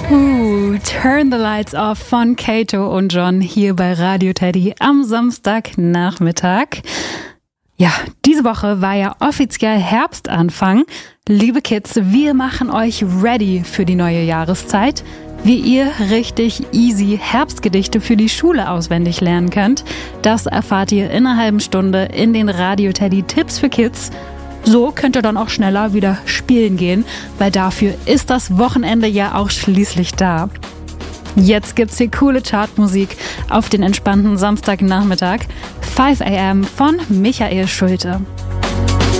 Turn the Lights Off von Kato und John hier bei Radio Teddy am Samstagnachmittag. Ja, diese Woche war ja offiziell Herbstanfang. Liebe Kids, wir machen euch ready für die neue Jahreszeit. Wie ihr richtig easy Herbstgedichte für die Schule auswendig lernen könnt, das erfahrt ihr in einer halben Stunde in den Radio Teddy Tipps für Kids. So könnt ihr dann auch schneller wieder spielen gehen, weil dafür ist das Wochenende ja auch schließlich da. Jetzt gibt's hier coole Chartmusik auf den entspannten Samstagnachmittag. 5 AM von Michael Schulte.